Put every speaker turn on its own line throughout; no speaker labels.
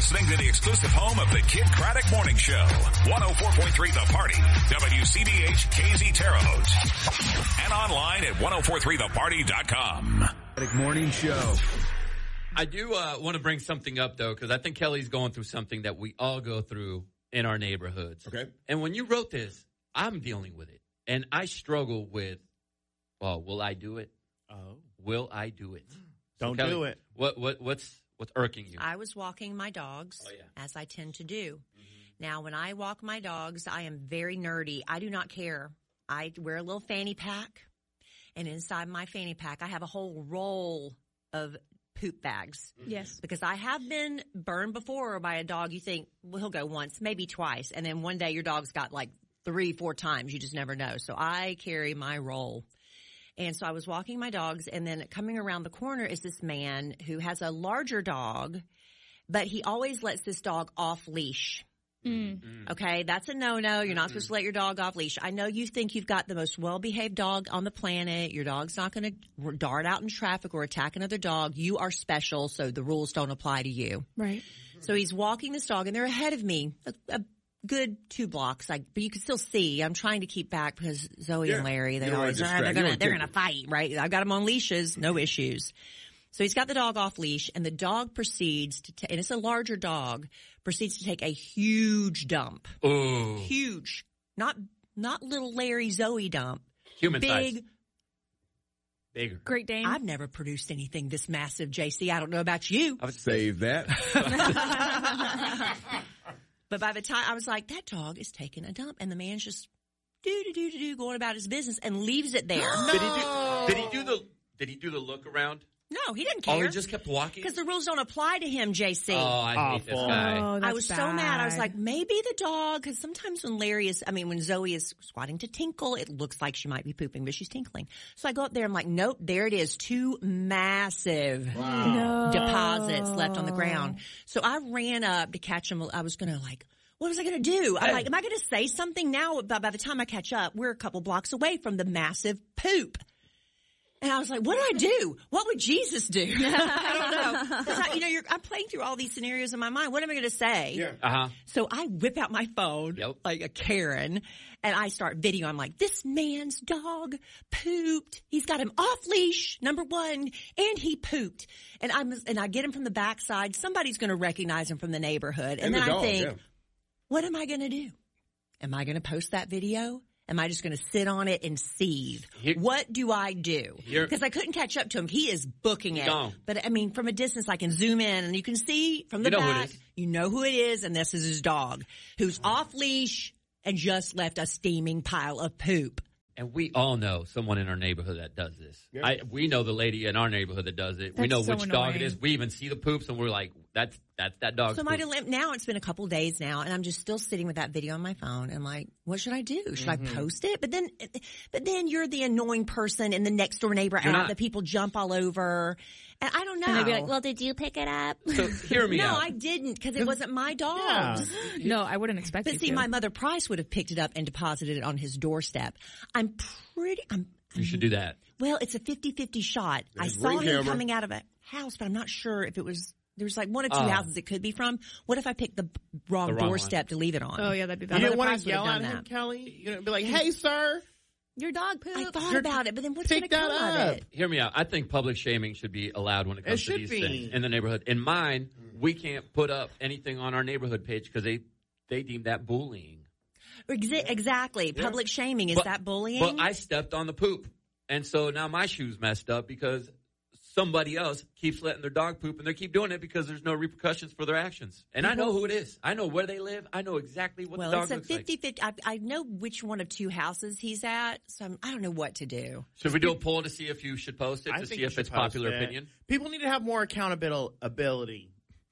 listening to the exclusive home of the Kid Craddock Morning Show. 104.3 The Party. WCBH KZ Terre Haute. And online at 1043theparty.com.
Craddock Morning Show.
I do want to bring something up, though, because I think Kelly's going through something that we all go through in our neighborhoods.
Okay.
And when you wrote this, I'm dealing with it. And I struggle with, well, will I do it?
Oh.
Will I do it?
Don't
Kelly,
do it.
What's irking you?
I was walking my dogs, as I tend to do. Now, when I walk my dogs, I am very nerdy. I do not care. I wear a little fanny pack, and inside my fanny pack, I have a whole roll of poop bags.
Yes.
Because I have been burned before by a dog. You think, well, he'll go once, maybe twice, and then one day your dog's got like 3-4 times. You just never know. So I carry my roll. And so I was walking my dogs, and then coming around the corner is this man who has a larger dog, but he always lets this dog off leash. Okay, that's a no-no. You're not supposed to let your dog off leash. I know you think you've got the most well-behaved dog on the planet. Your dog's not going to dart out in traffic or attack another dog. You are special, so the rules don't apply to you.
Right.
So he's walking this dog, and they're ahead of me, a good 2 blocks. But you can still see. I'm trying to keep back because Zoe and Larry, they're gonna fight, right? I've got them on leashes, no issues. So he's got the dog off leash, and the dog proceeds to, and it's a larger dog, proceeds to take a huge dump.
Ooh.
Huge. Not little Larry Zoe dump.
Human
Big.
size. Bigger.
Great Dane.
I've never produced anything this massive, JC. I don't know about you.
I would save that.
But by the time I was like, that dog is taking a dump, and the man's just going about his business and leaves it there.
No. Did he do the look around?
No, he didn't care.
Oh, he just kept walking?
Because the rules don't apply to him, JC.
Oh, I hate this guy.
Oh,
I was so mad. I was like, maybe the dog, because sometimes when Zoe is squatting to tinkle, it looks like she might be pooping, but she's tinkling. So I go up there, I'm like, nope, there it is. 2 massive deposits left on the ground. So I ran up to catch him. I was going to what was I going to do? I'm like, am I going to say something now? But by the time I catch up, we're a couple blocks away from the massive poop. And I was like, what do I do? What would Jesus do? I don't know. I'm playing through all these scenarios in my mind. What am I going to say?
Yeah.
Uh-huh.
So I whip out my phone like a Karen, and I start video. I'm like, this man's dog pooped. He's got him off leash, number 1, and he pooped. And I get him from the backside. Somebody's going to recognize him from the neighborhood. And then I think, what am I going to do? Am I going to post that video? Am I just going to sit on it and seethe? What do I do? Because I couldn't catch up to him. He is booking it.
Gone.
But, I mean, from a distance, I can zoom in, and you can see from the back. You know who it is, and this is his dog, who's off leash and just left a steaming pile of poop.
And we all know someone in our neighborhood that does this. Yeah. We know the lady in our neighborhood that does it. We know which dog it is. We even see the poops, and we're like, that's that dog's poop.
So now it's been a couple days now, and I'm just still sitting with that video on my phone. And I'm like, what should I do? Should I post it? But then you're the annoying person in the next door neighbor app that people jump all over. And I don't know.
And they'd be like, well, did you pick it up?
So hear me out.
No, I didn't, because it wasn't my dog.
Yeah. No, I wouldn't expect
But see, my mother Price would have picked it up and deposited it on his doorstep.
You should do that.
Well, it's a 50-50 shot. I saw him coming out of a house, but I'm not sure if it was. There's like 1 or 2 houses it could be from. What if I picked the wrong doorstep to leave it on?
Oh, yeah, that'd be bad.
You didn't want to yell at him, Kelly? You didn't be like, hey, sir.
Your dog pooped.
I thought about it, but then what's going to come of it?
Hear me out. I think public shaming should be allowed when it comes to these things in the neighborhood. In mine, we can't put up anything on our neighborhood page because they deem that bullying.
Exactly. Yeah. Public shaming. Is that bullying?
But I stepped on the poop. And so now my shoe's messed up because somebody else keeps letting their dog poop, and they keep doing it because there's no repercussions for their actions. And I know who it is. I know where they live. I know exactly what the dog looks like. Well, it's a 50-50.
I know which one of 2 houses he's at, so I don't know what to do.
Should we do a poll to see if you should post it, to see if it's popular opinion?
People need to have more accountability.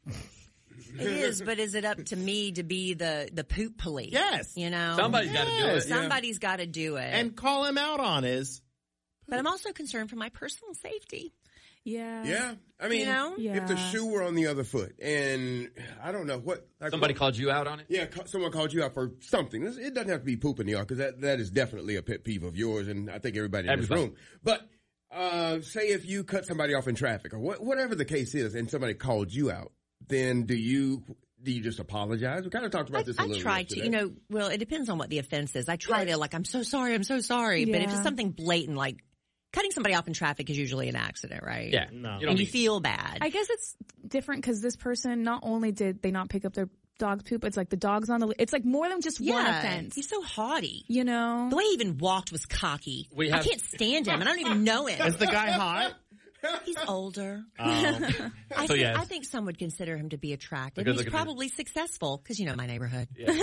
It is, but is it up to me to be the poop police?
Yes.
You know?
Somebody's got to do it.
Somebody's got to do it.
And call him out on his poop.
But I'm also concerned for my personal safety.
Yeah.
Yeah. I mean, if the shoe were on the other foot, and I don't know what.
Somebody called you out on it?
Yeah, someone called you out for something. It doesn't have to be poop in the yard, because that is definitely a pet peeve of yours, and I think everybody in this room. But say if you cut somebody off in traffic, or whatever the case is, and somebody called you out, then do you do you just apologize? We kind of talked about this a little bit.
I try to, well, it depends on what the offense is. I try to, I'm so sorry.
Yeah.
But if it's something blatant, like cutting somebody off in traffic is usually an accident, right?
Yeah.
No.
And you feel bad.
I guess it's different because this person, not only did they not pick up their dog's poop, it's like the dog's on the, it's like more than just one offense.
He's so haughty.
You know?
The way he even walked was cocky. I can't stand him, and I don't even know him.
Is the guy hot?
He's older.
I
think some would consider him to be attractive.
Because
He's probably successful because my neighborhood.
Yeah.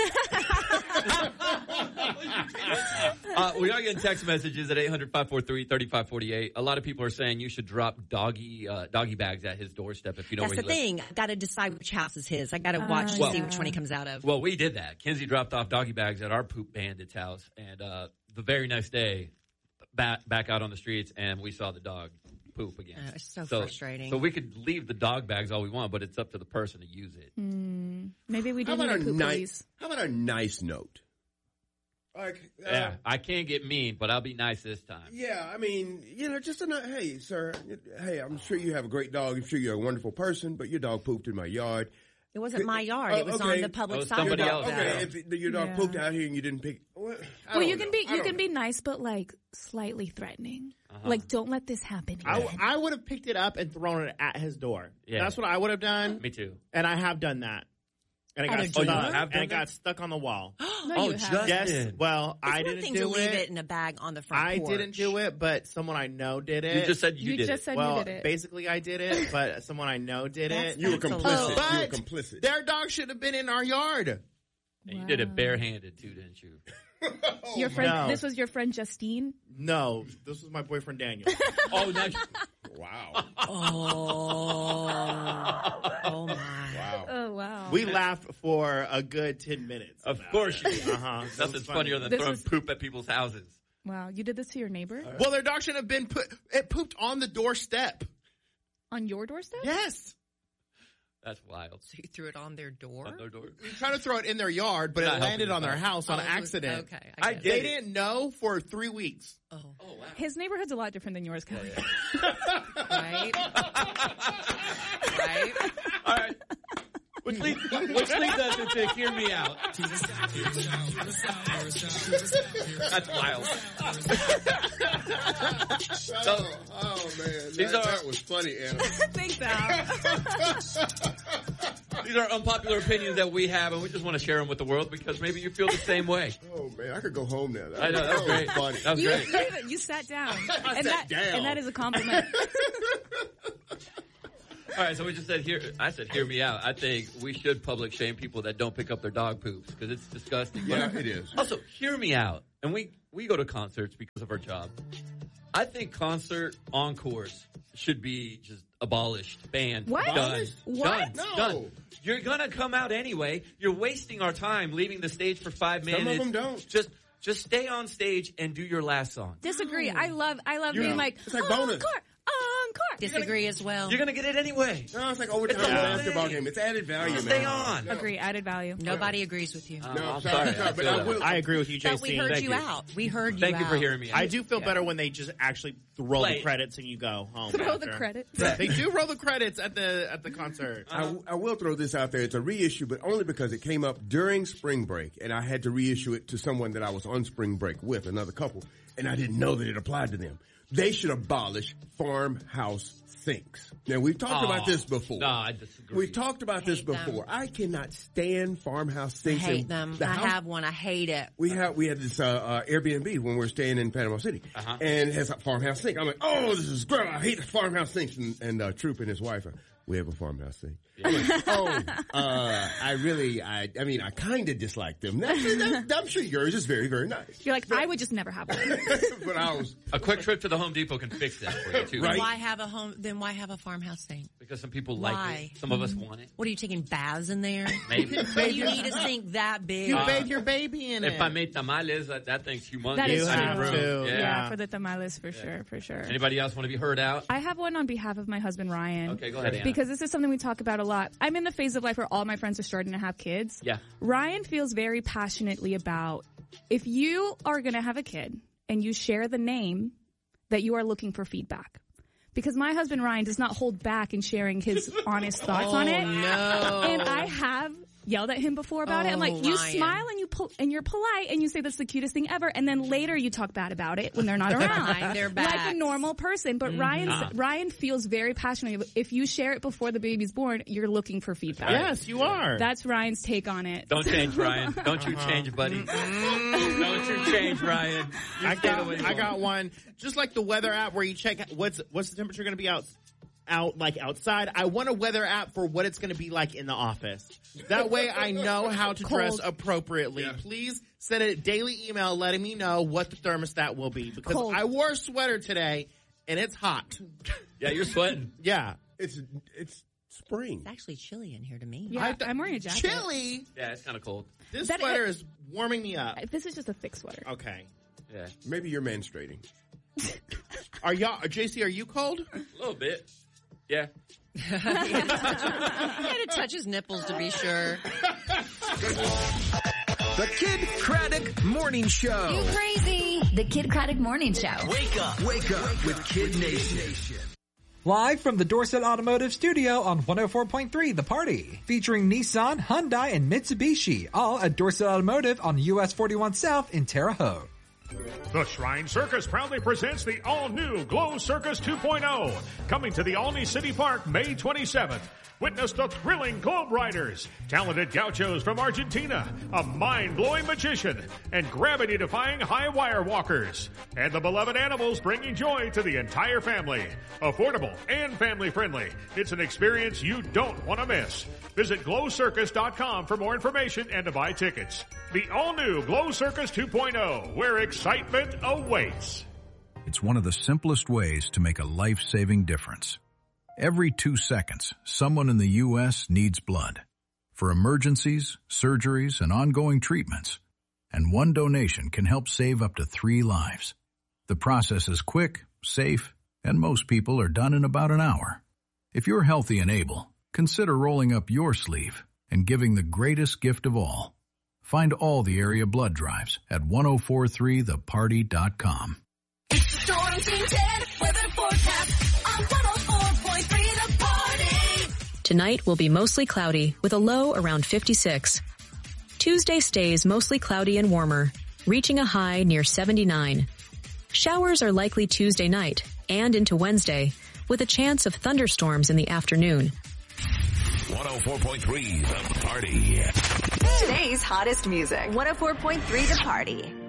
We are getting text messages at 800-543-3548. A lot of people are saying you should drop doggy bags at his doorstep if you know
That's
where
the
he lives.
thing. I've got to decide which house is his. I got to watch to see which one he comes out of.
Well, we did that. Kinsey dropped off doggy bags at our poop bandit's house, and the very next day, back out on the streets, and we saw the dog poop again.
It's so frustrating.
So we could leave the dog bags all we want, but it's up to the person to use it.
Maybe we do need a poop police.
How about a nice note? Like,
Yeah, I can't get mean, but I'll be nice this time.
Yeah, I mean, just hey, sir, hey, I'm sure you have a great dog. I'm sure you're a wonderful person, but your dog pooped in my yard.
It wasn't my yard. It was on the public side.
Somebody else.
Okay, if your dog pooped out here and you didn't pick. Well,
you can be nice, but like slightly threatening. Like, don't let this happen again.
I would have picked it up and thrown it at his door.
Yeah.
That's what I would have done.
Me too.
And I have done that. And it got stuck on the wall.
No, you haven't.
Yes. Well, I didn't
thing
do
to leave
it.
it in a bag on the front
I
porch.
didn't do it, but someone I know did it.
You just said you did
just
it.
said
Well,
you did it.
basically I did it, but someone I know did it.
You were complicit.
But
You were complicit.
their dog should have been in our yard.
And you did it barehanded too, didn't you?
Your friend.
No.
This was your friend Justine.
No, this was my boyfriend Daniel.
Oh, nice.
Wow.
Oh my.
Wow.
Oh wow.
We laughed for a good 10 minutes.
Of
about
course
it.
you did. Nothing's funnier than throwing poop at people's houses.
Wow, you did this to your neighbor
Well, their dog shouldn't have been it pooped on the doorstep.
on your doorstep?
Yes.
That's wild.
So you threw it on their door?
On their door.
We tried to throw it in their yard, but it
Not
landed
helping
on their
you.
house on
Oh, it was-
accident.
Okay.
I
get
get
They
it.
didn't know for 3 weeks.
Oh,
wow.
His neighborhood's a lot different than yours, Kelly.
right? Right?
All right. Which leads us into Hear Me Out. That's wild.
Oh man,
These
that was funny, Anna.
Thanks, Al.
These are unpopular opinions that we have, and we just want to share them with the world because maybe you feel the same way.
Oh man, I could go home now.
I know, that was great.
Funny.
That was great.
You sat down.
I sat down.
And that is a compliment.
All right, so we just said hear me out. I think we should public shame people that don't pick up their dog poops because it's disgusting.
Yeah, it is.
Also, hear me out. And we go to concerts because of our job. I think concert encores should be just abolished, banned,
What?
done.
What?
Done.
No.
Done. You're gonna come out anyway. You're wasting our time leaving the stage for 5 minutes.
Some of them don't.
Just stay on stage and do your last song.
Disagree. I love
You
being
know,
like,
it's like bonus.
encore.
Disagree as well.
You're gonna get it anyway.
No, it's like overtime
It's the whole
basketball
thing.
game. It's added value, man.
Stay on.
No.
Agree. Added value.
Nobody agrees with you.
No,
I'm
sorry,
sorry.
but I will.
I agree with you,
But we
JC.
heard
Thank
you
you.
out. We heard you
Thank
out.
you for hearing me out.
I do feel better when they just actually roll
Play
the
it.
credits and you go home.
Throw the
after.
credits.
They do roll the credits at the concert.
I will throw this out there. It's a reissue, but only because it came up during spring break, and I had to reissue it to someone that I was on spring break with, another couple, and I didn't know that it applied to them. They should abolish farmhouse sinks. Now, we've talked about this before.
No, I disagree.
We've talked about this
Hate them.
before. I cannot stand farmhouse
I
sinks.
hate
and
them.
the
I
house-
have one. I hate it.
We had this Airbnb when we were staying in Panama City, and it has a farmhouse sink. I'm like, oh, this is great. I hate the farmhouse sinks. And Troop and his wife are, we have a farmhouse sink. I'm like, I mean, I kind of dislike them. I'm sure yours is very, very nice.
You're like, I would just never have one.
But I was,
A quick trip to the Home Depot can fix that for you too.
Right.
Why have a home? Then why have a farmhouse sink?
Because some people like
Why?
it. Some of us want it.
What are you taking baths in there?
Maybe.
Why do you need a sink that big?
You bathe your baby in it.
If I made tamales, that thing's humongous.
That is
I need
true.
room.
too.
Yeah.
Yeah, for the tamales, for sure.
Anybody else want to be heard out?
I have one on behalf of my husband, Ryan.
Okay, go ahead, Anna.
Because this is something we talk about a lot. I'm in the phase of life where all my friends are starting to have kids.
Yeah.
Ryan feels very passionately about if you are going to have a kid and you share the name, that you are looking for feedback. Because my husband, Ryan, does not hold back in sharing his honest thoughts on it.
No.
And I have yelled at him before about it. I'm like, you
Ryan.
smile and you're polite and you say that's the cutest thing ever, and then later you talk bad about it when they're not around.
Behind their backs.
Like a normal person. But Ryan feels very passionately. If you share it before the baby's born, you're looking for feedback.
Yes, you are.
That's Ryan's take on it.
Don't change, Ryan. Don't you change, buddy. Don't you change, Ryan.
I got one. Just like the weather app where you check what's the temperature going to be outside. I want a weather app for what it's going to be like in the office. That way I know how to dress appropriately. Yeah. Please send a daily email letting me know what the thermostat will be, because I wore a sweater today and it's hot.
Yeah, you're sweating.
Yeah.
It's spring.
It's actually chilly in here to me.
Yeah, I'm wearing a jacket.
Chilly?
Yeah, it's kind of cold.
This sweater is warming me up.
This is just a thick sweater.
Okay.
Yeah.
Maybe you're menstruating.
JC, are you cold?
A little bit. Yeah.
He had to touch his nipples to be sure.
The Kid Craddock Morning Show.
You crazy. The Kid Craddock Morning Show.
Wake up with Kid Nation.
Live from the Dorset Automotive Studio on 104.3 The Party. Featuring Nissan, Hyundai, and Mitsubishi. All at Dorset Automotive on US 41 South in Terre Haute.
The Shrine Circus proudly presents the all-new Glow Circus 2.0, coming to the Olney City Park May 27th. Witness the thrilling Globe Riders, talented gauchos from Argentina, a mind-blowing magician, and gravity-defying high wire walkers. And the beloved animals bringing joy to the entire family. Affordable and family-friendly. It's an experience you don't want to miss. Visit glowcircus.com for more information and to buy tickets. The all-new Glow Circus 2.0, where excitement awaits.
It's one of the simplest ways to make a life-saving difference. Every 2 seconds, someone in the U.S. needs blood for emergencies, surgeries, and ongoing treatments. And one donation can help save up to 3 lives. The process is quick, safe, and most people are done in about an hour. If you're healthy and able, consider rolling up your sleeve and giving the greatest gift of all. Find all the area blood drives at 1043theparty.com.
It's the Storm Team 10 weather forecast on 104.3 The Party.
Tonight will be mostly cloudy with a low around 56. Tuesday stays mostly cloudy and warmer, reaching a high near 79. Showers are likely Tuesday night and into Wednesday, with a chance of thunderstorms in the afternoon.
104.3 The Party.
Today's hottest music. 104.3 The Party.